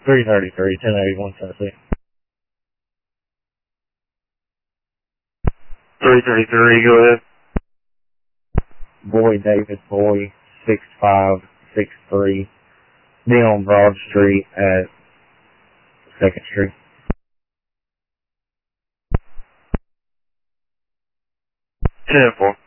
333, 1081 Tennessee. 333, go ahead. Boy David Boy, 6563. Be on Broad Street at 2nd Street. 10-4.